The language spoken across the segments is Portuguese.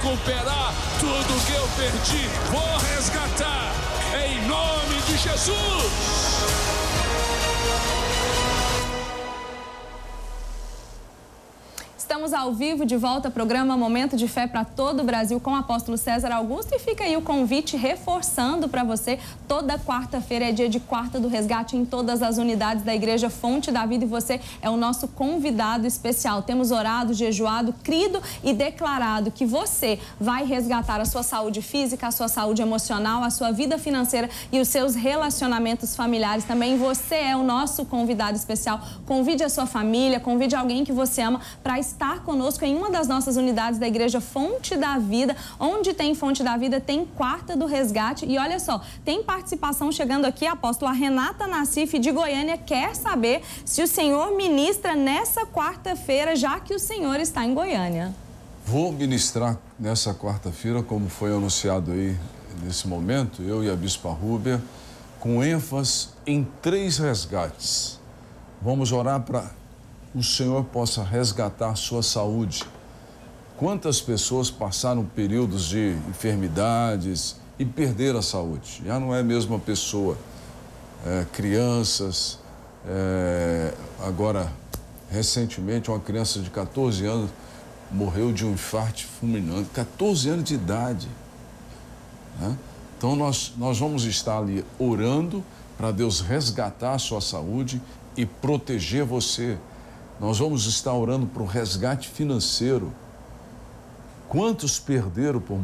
recuperar tudo que eu perdi. Vou resgatar, em nome de Jesus. Estamos ao vivo, de volta ao programa Momento de Fé para todo o Brasil com o apóstolo César Augusto. E fica aí o convite reforçando para você, toda quarta-feira é dia de Quarta do Resgate em todas as unidades da Igreja Fonte da Vida e você é o nosso convidado especial. Temos orado, jejuado, crido e declarado que você vai resgatar a sua saúde física, a sua saúde emocional, a sua vida financeira e os seus relacionamentos familiares também. Você é o nosso convidado especial. Convide a sua família, convide alguém que você ama para estar conosco em uma das nossas unidades da Igreja Fonte da Vida. Onde tem Fonte da Vida, tem Quarta do Resgate. E olha só, tem participação chegando aqui, apóstolo. A Renata Nassif, de Goiânia, quer saber se o senhor ministra nessa quarta-feira, já que o senhor está em Goiânia. Vou ministrar nessa quarta-feira, como foi anunciado aí nesse momento, eu e a Bispa Rúbia, com ênfase em 3 resgates. Vamos orar para o Senhor possa resgatar sua saúde. Quantas pessoas passaram períodos de enfermidades e perderam a saúde? Já não é a mesma pessoa. Crianças, agora, recentemente, uma criança de 14 anos morreu de um infarto fulminante, 14 anos de idade. Né? Então, nós vamos estar ali orando para Deus resgatar a sua saúde e proteger você. Nós vamos estar orando para o resgate financeiro. Quantos perderam por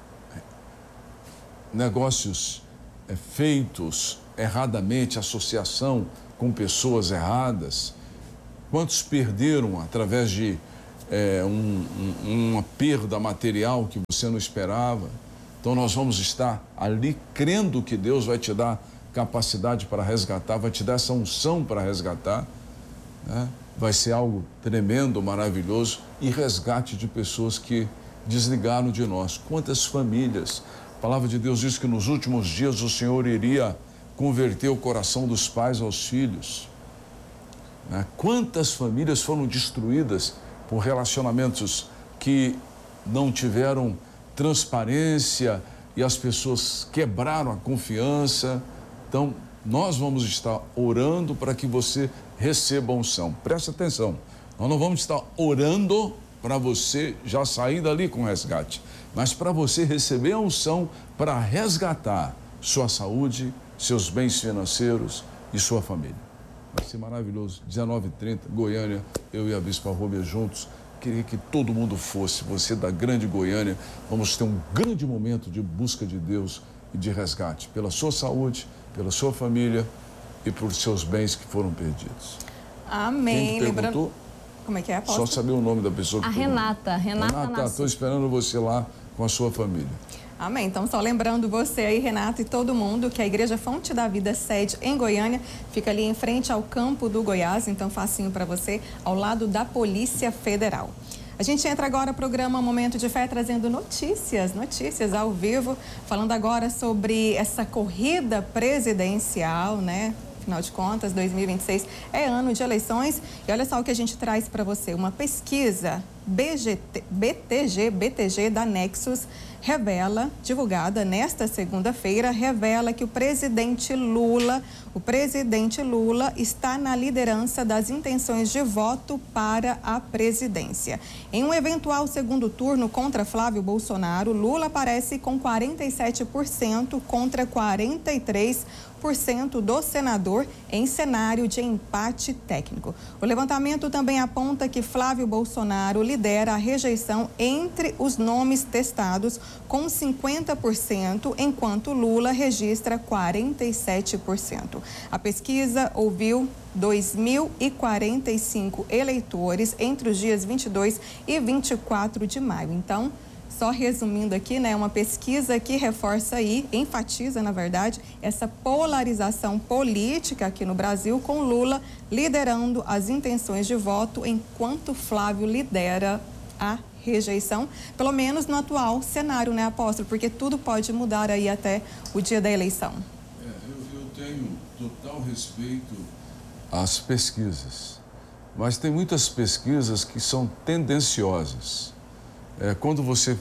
negócios feitos erradamente, associação com pessoas erradas? Quantos perderam através de uma perda material que você não esperava? Então nós vamos estar ali crendo que Deus vai te dar capacidade para resgatar, vai te dar essa unção para resgatar, né? Vai ser algo tremendo, maravilhoso e resgate de pessoas que desligaram de nós. Quantas famílias? A palavra de Deus diz que nos últimos dias o Senhor iria converter o coração dos pais aos filhos. Né? Quantas famílias foram destruídas por relacionamentos que não tiveram transparência e as pessoas quebraram a confiança. Então, nós vamos estar orando para que você receba a unção. Presta atenção, nós não vamos estar orando para você já sair dali com resgate, mas para você receber a unção para resgatar sua saúde, seus bens financeiros e sua família. Vai ser maravilhoso. 19h30, Goiânia, eu e a Bispa Rúbia juntos. Queria que todo mundo fosse, você da grande Goiânia. Vamos ter um grande momento de busca de Deus e de resgate pela sua saúde, pela sua família e por seus bens que foram perdidos. Amém. Quem perguntou? Como é que é, apóstolo? Só saber o nome da pessoa que perguntou. Renata, estou esperando você lá com a sua família. Amém. Então, só lembrando você aí, Renato, e todo mundo, que a Igreja Fonte da Vida sede em Goiânia, fica ali em frente ao campo do Goiás, então facinho para você, ao lado da Polícia Federal. A gente entra agora no programa Momento de Fé, trazendo notícias ao vivo, falando agora sobre essa corrida presidencial, né? Afinal de contas, 2026 é ano de eleições. E olha só o que a gente traz para você. Uma pesquisa BTG da Nexus revela, divulgada nesta segunda-feira, revela que o presidente Lula está na liderança das intenções de voto para a presidência. Em um eventual segundo turno contra Flávio Bolsonaro, Lula aparece com 47% contra 43% do senador em cenário de empate técnico. O levantamento também aponta que Flávio Bolsonaro lidera a rejeição entre os nomes testados com 50%, enquanto Lula registra 47%. A pesquisa ouviu 2.045 eleitores entre os dias 22 e 24 de maio. Então, só resumindo aqui, né, uma pesquisa que reforça aí, enfatiza, na verdade, essa polarização política aqui no Brasil, com Lula liderando as intenções de voto, enquanto Flávio lidera a rejeição, pelo menos no atual cenário, né, apóstolo? Porque tudo pode mudar aí até o dia da eleição. Eu tenho total respeito às pesquisas, mas tem muitas pesquisas que são tendenciosas. Quando você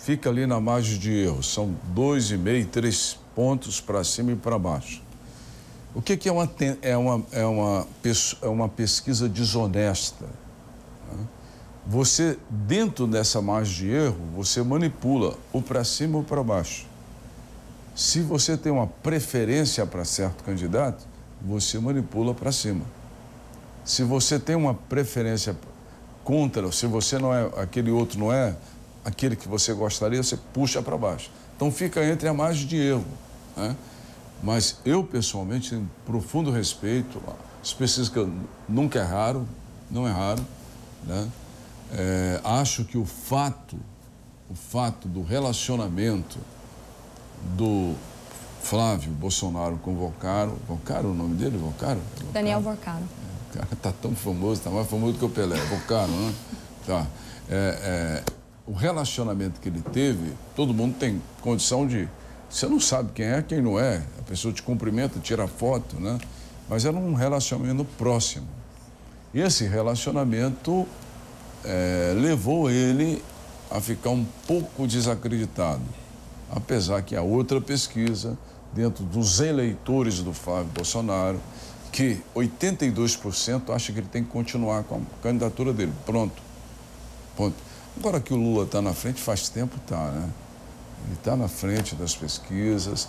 fica ali na margem de erro. São 2,5, 3 pontos para cima e para baixo. O que é uma pesquisa desonesta? Você, dentro dessa margem de erro, você manipula o para cima ou para baixo. Se você tem uma preferência para certo candidato, você manipula para cima. Se você tem uma preferência contra, se você não é, aquele outro não é aquele que você gostaria, você puxa para baixo. Então fica entre a margem de erro, né? Mas eu, pessoalmente, tenho profundo respeito. As pesquisas que nunca erraram, não erraram, né? Acho que o fato do relacionamento do Flávio Bolsonaro com Vocaro o nome dele? Vocaro? Daniel Vocaro. O cara tá tão famoso, tá mais famoso do que o Pelé. Vocaro, né? Tá. O relacionamento que ele teve, todo mundo tem condição de... Você não sabe quem é, quem não é. A pessoa te cumprimenta, tira foto, né? Mas era um relacionamento próximo. E esse relacionamento levou ele a ficar um pouco desacreditado. Apesar que há outra pesquisa dentro dos eleitores do Flávio Bolsonaro, que 82% acha que ele tem que continuar com a candidatura dele. Pronto. Ponto. Agora que o Lula está na frente, faz tempo está, né? Ele está na frente das pesquisas,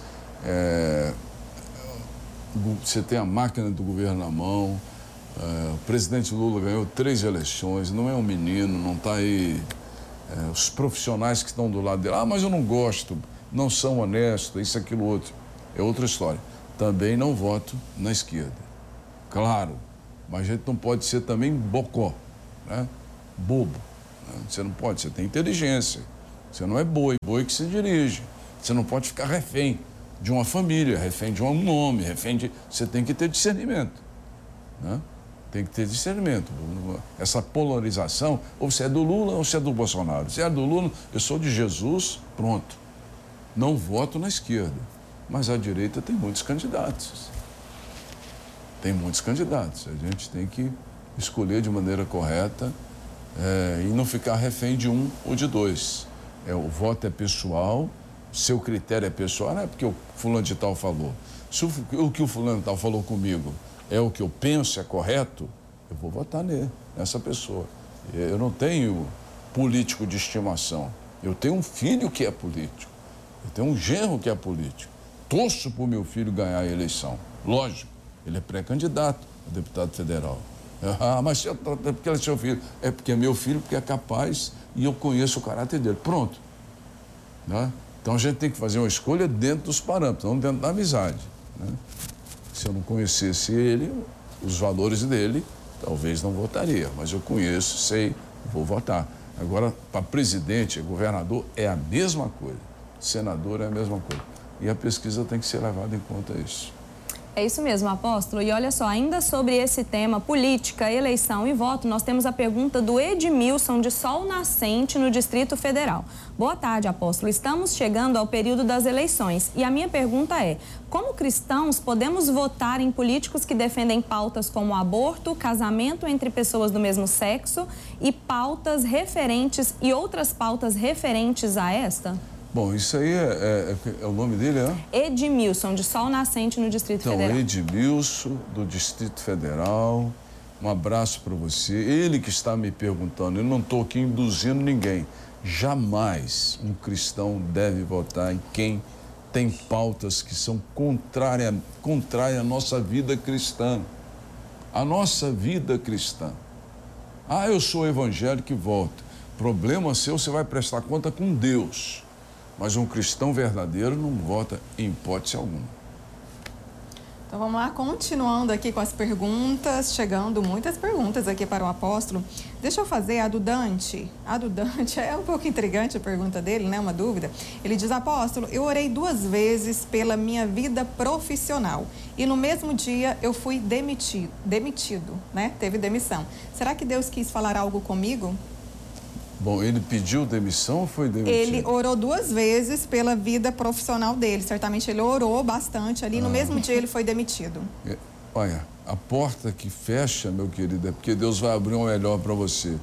você tem a máquina do governo na mão, o presidente Lula ganhou 3 eleições, não é um menino, não está aí... os profissionais que estão do lado dele, mas eu não gosto, não são honestos, isso, aquilo, outro. É outra história. Também não voto na esquerda. Claro, mas a gente não pode ser também bocó, né? Bobo. Né? Você não pode, você tem inteligência. Você não é boi que se dirige. Você não pode ficar refém de uma família, refém de um nome, refém de... Você tem que ter discernimento, né? Tem que ter discernimento. Essa polarização, ou você é do Lula ou você é do Bolsonaro. Se é do Lula, eu sou de Jesus, pronto. Não voto na esquerda. Mas a direita tem muitos candidatos. Tem muitos candidatos. A gente tem que escolher de maneira correta e não ficar refém de um ou de dois. O voto é pessoal, seu critério é pessoal, não é porque o fulano de tal falou. Se o que o fulano de tal falou comigo é o que eu penso é correto, eu vou votar nessa pessoa. Eu não tenho político de estimação. Eu tenho um filho que é político. Eu tenho um genro que é político. Torço para o meu filho ganhar a eleição. Lógico, ele é pré-candidato a deputado federal. Mas porque ele é seu filho. É porque é meu filho, porque é capaz e eu conheço o caráter dele. Pronto. Né? Então a gente tem que fazer uma escolha dentro dos parâmetros, não dentro da amizade. Né? Se eu não conhecesse ele, os valores dele, talvez não votaria. Mas eu conheço, sei, vou votar. Agora, para presidente, governador, é a mesma coisa. Senador é a mesma coisa. E a pesquisa tem que ser levada em conta isso. É isso mesmo, apóstolo. E olha só, ainda sobre esse tema, política, eleição e voto, nós temos a pergunta do Edmilson, de Sol Nascente, no Distrito Federal. Boa tarde, apóstolo. Estamos chegando ao período das eleições e a minha pergunta é: como cristãos podemos votar em políticos que defendem pautas como aborto, casamento entre pessoas do mesmo sexo e pautas referentes e outras pautas referentes a esta? Bom, isso aí é o nome dele, é? Edmilson, de Sol Nascente, no Distrito Federal. Edmilson, do Distrito Federal, um abraço para você. Ele que está me perguntando, eu não estou aqui induzindo ninguém. Jamais um cristão deve votar em quem tem pautas que são contrárias à nossa vida cristã. A nossa vida cristã. Eu sou evangélico e voto. Problema seu, você vai prestar conta com Deus. Mas um cristão verdadeiro não vota em hipótese alguma. Então vamos lá, continuando aqui com as perguntas, chegando muitas perguntas aqui para o apóstolo. Deixa eu fazer a do Dante. A do Dante é um pouco intrigante a pergunta dele, né? Uma dúvida. Ele diz: apóstolo, eu orei 2 vezes pela minha vida profissional e no mesmo dia eu fui demitido, né? Teve demissão. Será que Deus quis falar algo comigo? Bom, ele pediu demissão ou foi demitido? Ele orou 2 vezes pela vida profissional dele. Certamente ele orou bastante ali. No mesmo dia ele foi demitido. Olha, a porta que fecha, meu querido, é porque Deus vai abrir uma melhor para você.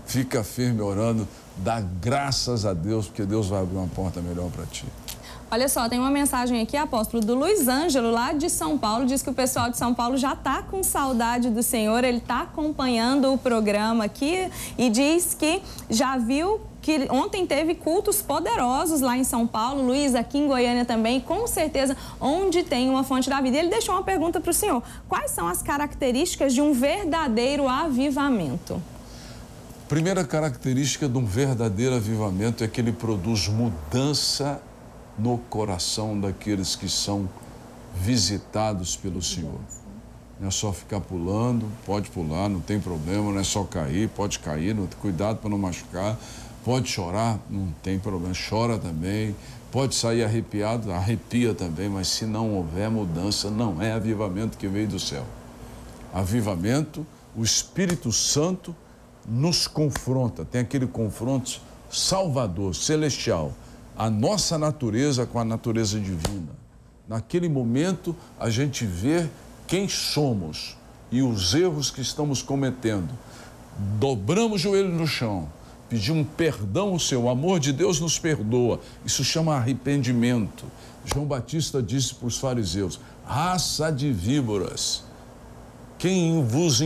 Fica firme orando, dá graças a Deus, porque Deus vai abrir uma porta melhor para ti. Olha só, tem uma mensagem aqui, apóstolo, do Luiz Ângelo, lá de São Paulo. Diz que o pessoal de São Paulo já está com saudade do Senhor. Ele está acompanhando o programa aqui e diz que já viu que ontem teve cultos poderosos lá em São Paulo. Luiz, aqui em Goiânia também, com certeza, onde tem uma fonte da vida. E ele deixou uma pergunta para o senhor. Quais são as características de um verdadeiro avivamento? Primeira característica de um verdadeiro avivamento é que ele produz mudança no coração daqueles que são visitados pelo Senhor. Não é só ficar pulando, pode pular, não tem problema, não é só cair, pode cair, cuidado para não machucar, pode chorar, não tem problema, chora também, pode sair arrepiado, arrepia também, mas se não houver mudança, não é avivamento que veio do céu. Avivamento, o Espírito Santo nos confronta, tem aquele confronto salvador, celestial, a nossa natureza com a natureza divina. Naquele momento, a gente vê quem somos e os erros que estamos cometendo. Dobramos o joelho no chão, pedimos perdão ao Senhor. O amor de Deus nos perdoa. Isso chama arrependimento. João Batista disse para os fariseus: raça de víboras, quem vos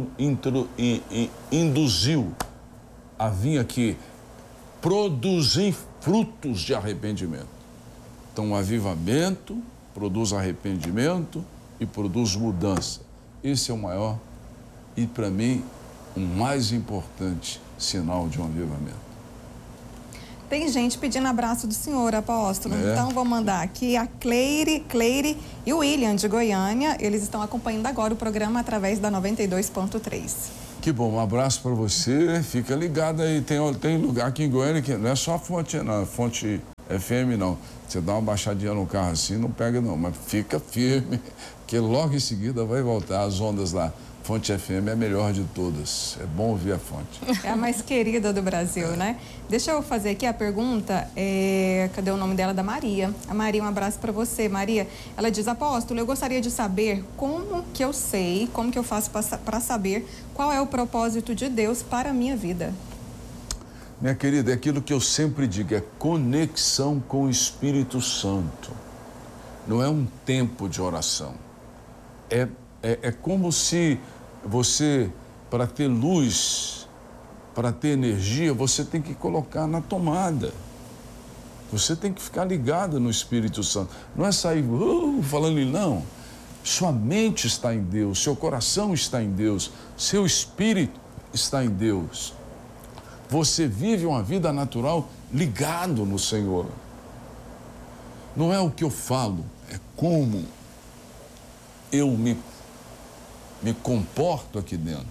induziu a vir aqui produzir frutos de arrependimento? Então, o avivamento produz arrependimento e produz mudança. Esse é o maior e, para mim, o mais importante sinal de um avivamento. Tem gente pedindo abraço do senhor, apóstolo. Então, vou mandar aqui a Cleire e o William, de Goiânia. Eles estão acompanhando agora o programa através da 92.3. Que bom, um abraço para você, fica ligado aí, tem lugar aqui em Goiânia que não é só a fonte FM não, você dá uma baixadinha no carro assim, não pega não, mas fica firme, que logo em seguida vai voltar as ondas lá. Fonte FM é a melhor de todas, é bom ouvir a fonte. É a mais querida do Brasil, né? Deixa eu fazer aqui a pergunta, cadê o nome dela? Da Maria. A Maria, um abraço para você, Maria. Ela diz: apóstolo, eu gostaria de saber como que eu sei, como que eu faço para saber qual é o propósito de Deus para a minha vida. Minha querida, é aquilo que eu sempre digo, é conexão com o Espírito Santo. Não é um tempo de oração. É como se você, para ter luz, para ter energia, você tem que colocar na tomada. Você tem que ficar ligado no Espírito Santo. Não é sair falando, não. Sua mente está em Deus, seu coração está em Deus, seu espírito está em Deus. Você vive uma vida natural ligado no Senhor. Não é o que eu falo, é como eu me comporto aqui dentro.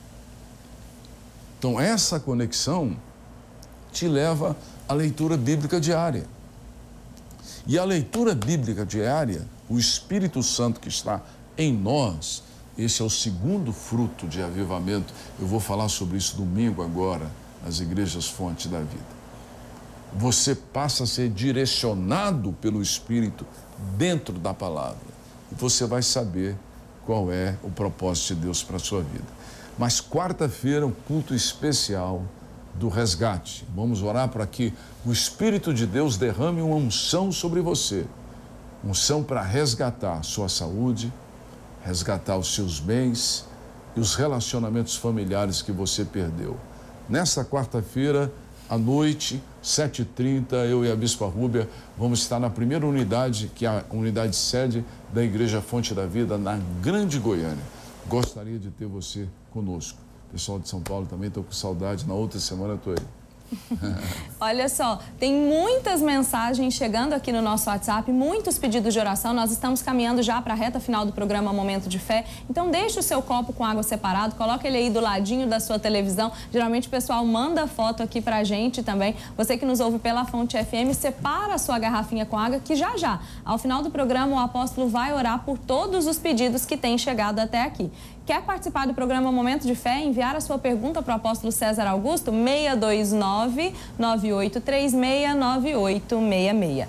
Então, essa conexão te leva à leitura bíblica diária. E a leitura bíblica diária, o Espírito Santo que está em nós, esse é o segundo fruto de avivamento. Eu vou falar sobre isso domingo agora, nas igrejas Fonte da Vida. Você passa a ser direcionado pelo Espírito dentro da palavra. E você vai saber qual é o propósito de Deus para a sua vida. Mas quarta-feira, um culto especial do resgate. Vamos orar para que o Espírito de Deus derrame uma unção sobre você. Unção para resgatar a sua saúde, resgatar os seus bens e os relacionamentos familiares que você perdeu. Nesta quarta-feira, à noite, 7h30, eu e a Bispa Rúbia vamos estar na primeira unidade, que é a unidade sede da Igreja Fonte da Vida, na Grande Goiânia. Gostaria de ter você conosco. Pessoal de São Paulo também, estou com saudade, na outra semana estou aí. Olha só, tem muitas mensagens chegando aqui no nosso WhatsApp, muitos pedidos de oração. Nós estamos caminhando já para a reta final do programa Momento de Fé. Então deixe o seu copo com água separado, coloque ele aí do ladinho da sua televisão. Geralmente o pessoal manda foto aqui pra gente também. Você que nos ouve pela Fonte FM, separa a sua garrafinha com água, que já, ao final do programa, o apóstolo vai orar por todos os pedidos que têm chegado até aqui. Quer participar do programa Momento de Fé? Enviar a sua pergunta para o apóstolo César Augusto? 629-9836-9866.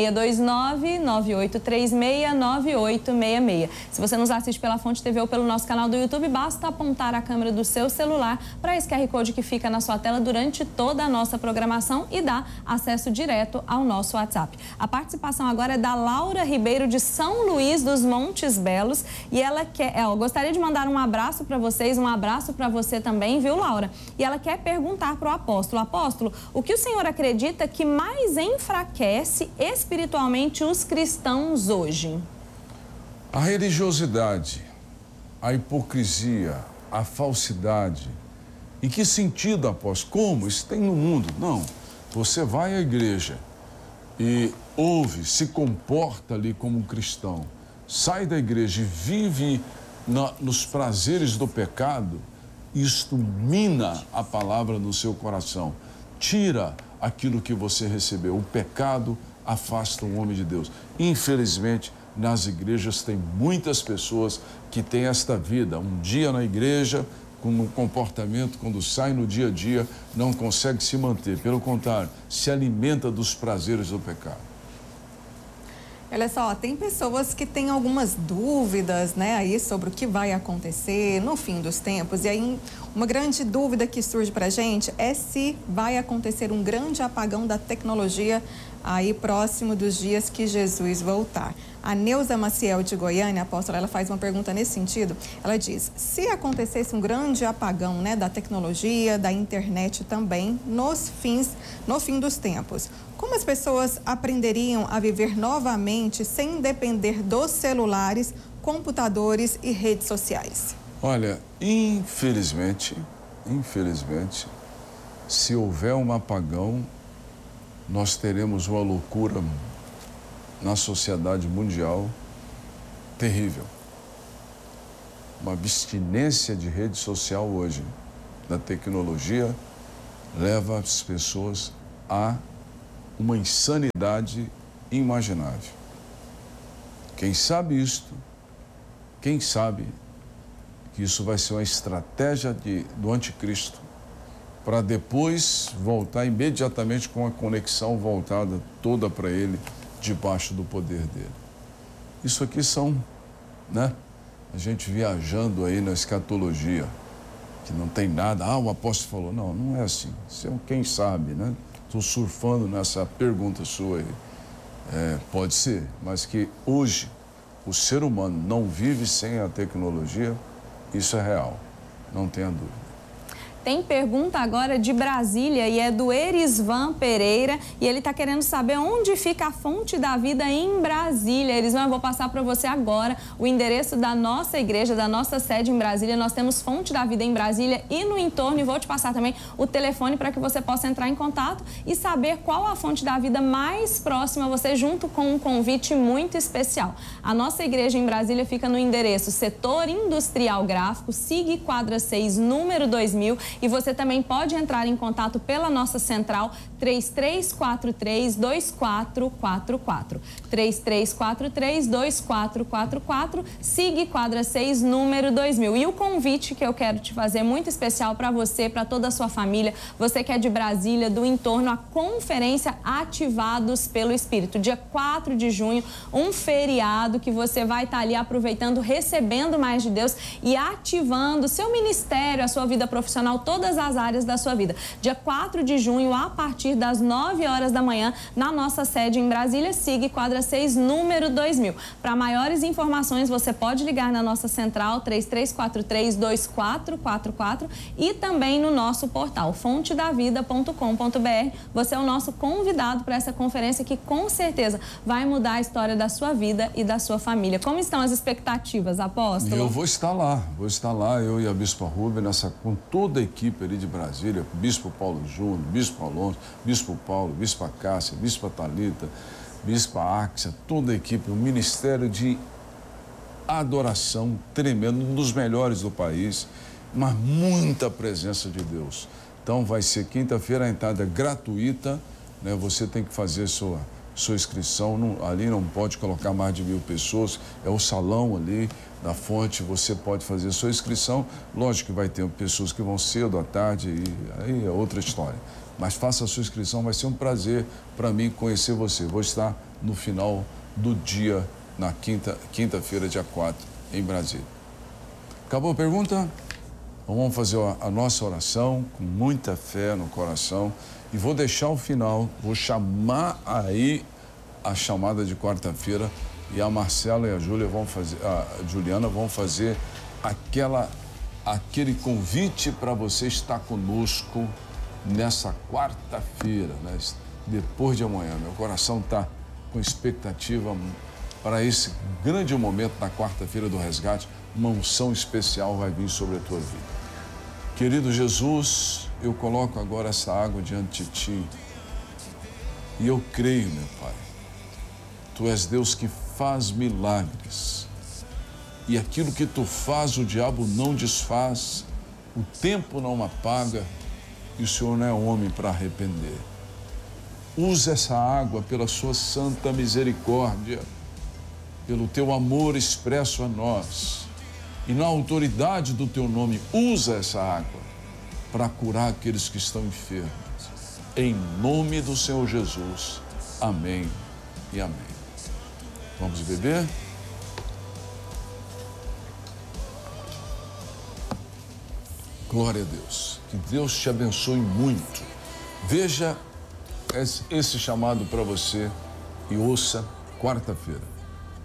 629-9836-9866. Se você nos assiste pela Fonte TV ou pelo nosso canal do YouTube, basta apontar a câmera do seu celular para esse QR Code que fica na sua tela durante toda a nossa programação e dá acesso direto ao nosso WhatsApp. A participação agora é da Laura Ribeiro, de São Luís dos Montes Belos, e ela quer, gostaria de mandar um abraço para vocês, um abraço para você também, viu, Laura? E ela quer perguntar para o apóstolo: apóstolo, o que o senhor acredita que mais enfraquece espiritualmente os cristãos hoje? A religiosidade, a hipocrisia, a falsidade. Em que sentido, apóstolo? Como? Isso tem no mundo? Não. Você vai à igreja e ouve, se comporta ali como um cristão, sai da igreja e vive nos prazeres do pecado, isto mina a palavra no seu coração, tira aquilo que você recebeu. O pecado afasta o homem de Deus. Infelizmente, nas igrejas tem muitas pessoas que têm esta vida, um dia na igreja, com um comportamento, quando sai no dia a dia, não consegue se manter. Pelo contrário, se alimenta dos prazeres do pecado. Olha só, tem pessoas que têm algumas dúvidas, né, aí sobre o que vai acontecer no fim dos tempos. E aí, uma grande dúvida que surge para a gente é se vai acontecer um grande apagão da tecnologia aí próximo dos dias que Jesus voltar. A Neuza Maciel, de Goiânia, apóstola, ela faz uma pergunta nesse sentido. Ela diz: se acontecesse um grande apagão, né, da tecnologia, da internet também, no fim dos tempos, como as pessoas aprenderiam a viver novamente sem depender dos celulares, computadores e redes sociais? Olha, infelizmente, se houver um apagão, nós teremos uma loucura na sociedade mundial terrível. Uma abstinência de rede social hoje, da tecnologia, leva as pessoas a uma insanidade inimaginável. Quem sabe isto, quem sabe que isso vai ser uma estratégia do anticristo para depois voltar imediatamente com a conexão voltada toda para ele, debaixo do poder dele. Isso aqui são, né? A gente viajando aí na escatologia, que não tem nada. O apóstolo falou. Não, não é assim. Isso é quem sabe, né? Estou surfando nessa pergunta sua aí. Pode ser, mas que hoje o ser humano não vive sem a tecnologia, isso é real, não tenha dúvida. Tem pergunta agora de Brasília e é do Erisvan Pereira e ele está querendo saber onde fica a Fonte da Vida em Brasília. Erisvan, eu vou passar para você agora o endereço da nossa igreja, da nossa sede em Brasília. Nós temos Fonte da Vida em Brasília e no entorno, e vou te passar também o telefone para que você possa entrar em contato e saber qual a Fonte da Vida mais próxima a você, junto com um convite muito especial. A nossa igreja em Brasília fica no endereço Setor Industrial Gráfico, SIG quadra 6, número 2000. E você também pode entrar em contato pela nossa central 3343-2444. 3343-2444, SIG quadra 6, número 2000. E o convite que eu quero te fazer, muito especial para você, para toda a sua família, você que é de Brasília, do entorno, a conferência Ativados pelo Espírito. Dia 4 de junho, um feriado que você vai estar ali aproveitando, recebendo mais de Deus e ativando o seu ministério, a sua vida profissional, todas as áreas da sua vida. Dia 4 de junho, a partir das 9 horas da manhã, na nossa sede em Brasília, SIG quadra 6, número 2000. Para maiores informações, você pode ligar na nossa central 3343-2444 e também no nosso portal fontedavida.com.br. Você é o nosso convidado para essa conferência que com certeza vai mudar a história da sua vida e da sua família. Como estão as expectativas, apóstolo? Eu vou estar lá, eu e a Bispa Rubem, com toda a equipe ali de Brasília, Bispo Paulo Júnior, Bispo Alonso, Bispo Paulo, Bispa Cássia, Bispa Thalita, Bispa Áxia, toda a equipe, um ministério de adoração tremendo, um dos melhores do país, mas muita presença de Deus. Então vai ser quinta-feira, a entrada gratuita, né? Você tem que fazer sua sua inscrição. Ali não pode colocar mais de 1000 pessoas, é o salão ali da fonte, você pode fazer sua inscrição. Lógico que vai ter pessoas que vão cedo, à tarde, e aí é outra história. Mas faça a sua inscrição, vai ser um prazer para mim conhecer você. Vou estar no final do dia, na quinta-feira, dia 4, em Brasília. Acabou a pergunta? Então vamos fazer a nossa oração com muita fé no coração. E vou deixar o final, vou chamar aí a chamada de quarta-feira e a Marcela e a Júlia vão fazer, a Juliana vão fazer aquele convite para você estar conosco nessa quarta-feira, né? Depois de amanhã. Meu coração está com expectativa para esse grande momento na quarta-feira do resgate. Uma unção especial vai vir sobre a tua vida. Querido Jesus, eu coloco agora essa água diante de Ti e eu creio, meu Pai, Tu és Deus que faz milagres e aquilo que Tu faz o diabo não desfaz, o tempo não apaga e o Senhor não é homem para arrepender. Usa essa água pela Sua santa misericórdia, pelo Teu amor expresso a nós. E na autoridade do Teu nome, usa essa água para curar aqueles que estão enfermos. Em nome do Senhor Jesus. Amém e amém. Vamos beber? Glória a Deus. Que Deus te abençoe muito. Veja esse chamado para você e ouça quarta-feira.